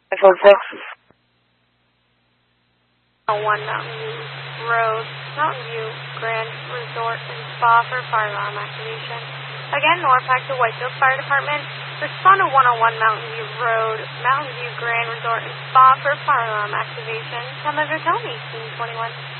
506. 1 Mountain View Road, Mountain View Grand Resort and Spa for fire alarm activation. Again, Norfolk to Whitefield Fire Department. Respond to 101 Mountain View Road, Mountain View Grand Resort and Spa for fire alarm activation. Tell me, Tony, 1821.